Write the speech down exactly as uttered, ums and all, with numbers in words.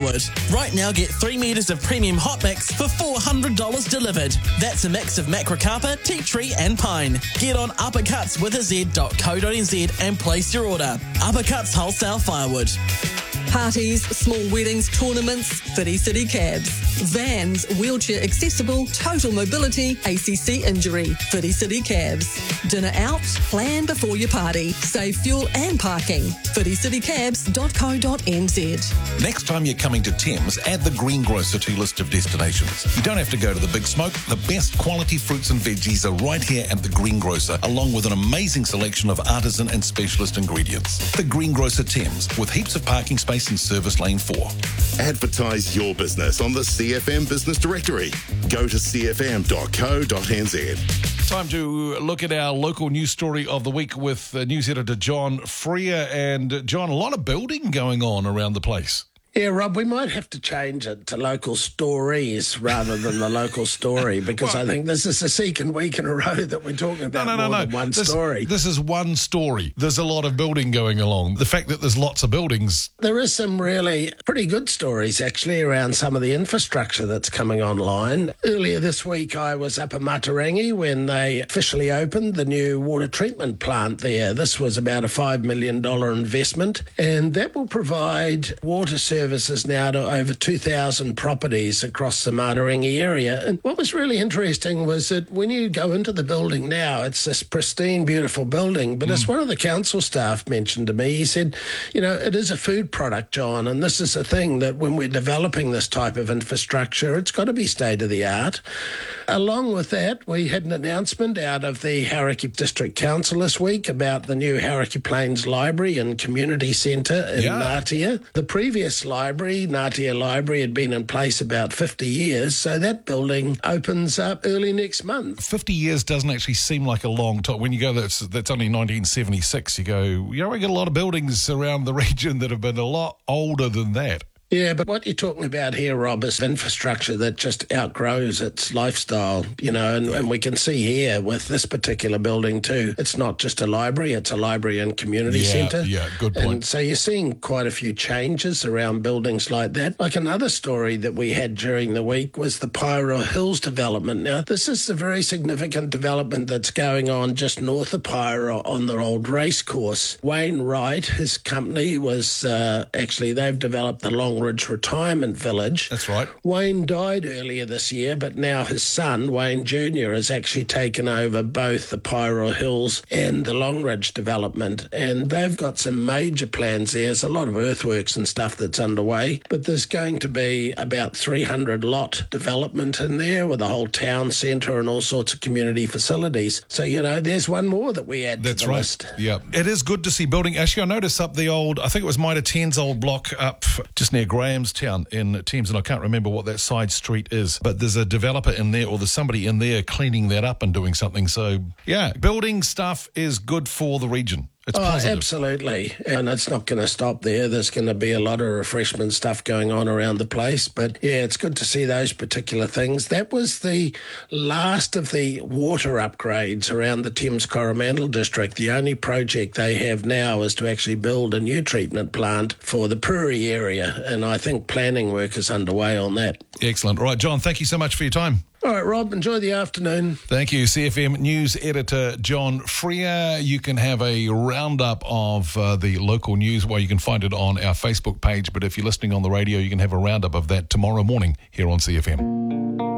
Firewood. Right now, get three metres of premium hot mix for four hundred dollars delivered. That's a mix of macrocarpa, tea tree and pine. Get on uppercuts with a z dot co dot n z and place your order. Uppercuts Wholesale Firewood. Parties, small weddings, tournaments, Whiti City Cabs. Vans, wheelchair accessible, total mobility, A C C injury, Whiti City Cabs. Dinner out? Plan before your party. Save fuel and parking. whiti city cabs dot co dot n z. Next time you're coming to Thames, add the Greengrocer to your list of destinations. You don't have to go to the big smoke. The best quality fruits and veggies are right here at the Greengrocer, along with an amazing selection of artisan and specialist ingredients. The Greengrocer Thames, with heaps of parking space in Service Lane four. Advertise your business on the C F M Business Directory. Go to c f m dot co dot n z. Time to look at our local news story of the week with uh, news editor John Freer. And uh, John, a lot of building going on around the place. Yeah, Rob, we might have to change it to local stories rather than the local story, because well, I think this is the second week in a row that we're talking about no, no, more no, than no. one this, story. This is one story. There's a lot of building going along. The fact that there's lots of buildings. There is some really pretty good stories, actually, around some of the infrastructure that's coming online. Earlier this week, I was up at Matarangi when they officially opened the new water treatment plant there. This was about a five million dollars investment, and that will provide water services now to over two thousand properties across the Matarangi area. And what was really interesting was that when you go into the building now, it's this pristine, beautiful building, but mm. as one of the council staff mentioned to me, he said, you know, it is a food product, John, and this is the thing that when we're developing this type of infrastructure, it's got to be state-of-the-art. Along with that, we had an announcement out of the Hauraki District Council this week about the new Hauraki Plains Library and Community Centre in yeah. Ngatea. The previous library, Ngatea Library, had been in place about fifty years, so that building opens up early next month. fifty years doesn't actually seem like a long time. When you go, that's, that's only nineteen seventy-six, you go, you know, we get a lot of buildings around the region that have been a lot older than that. Yeah, but what you're talking about here, Rob, is infrastructure that just outgrows its lifestyle, you know, and, and we can see here with this particular building too, it's not just a library, it's a library and community yeah, centre. Yeah, good point. And so you're seeing quite a few changes around buildings like that. Like another story that we had during the week was the Pyro Hills development. Now, this is a very significant development that's going on just north of Pyro on the old race course. Wayne Wright, his company, was uh, actually, they've developed the Long Ridge Retirement Village. That's right. Wayne died earlier this year, but now his son, Wayne Junior, has actually taken over both the Pyro Hills and the Long Ridge development, and they've got some major plans there. There's a lot of earthworks and stuff that's underway, but there's going to be about three hundred lot development in there with a whole town centre and all sorts of community facilities. So, you know, there's one more that we add That's to the right. list. Yeah. It is good to see building. Actually, I noticed up the old, I think it was Mitre ten's old block up just near Grahamstown in Thames, and I can't remember what that side street is, but there's a developer in there, or there's somebody in there cleaning that up and doing something. So, yeah, building stuff is good for the region. It's oh, positive. Absolutely. And it's not going to stop there. There's going to be a lot of refreshment stuff going on around the place. But, yeah, it's good to see those particular things. That was the last of the water upgrades around the Thames Coromandel District. The only project they have now is to actually build a new treatment plant for the Prairie area. And I think planning work is underway on that. Excellent. All right, John, thank you so much for your time. All right, Rob, enjoy the afternoon. Thank you, C F M News Editor John Freer. You can have a roundup of uh, the local news. Well, you can find it on our Facebook page, but if you're listening on the radio, you can have a roundup of that tomorrow morning here on C F M.